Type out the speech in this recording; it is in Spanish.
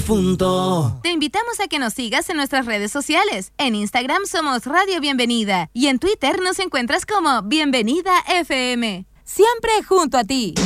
difunto. Te invitamos a que nos sigas en nuestras redes sociales. En Instagram somos Radio Bienvenida y en Twitter nos encuentras como Bienvenida FM. Siempre junto a ti.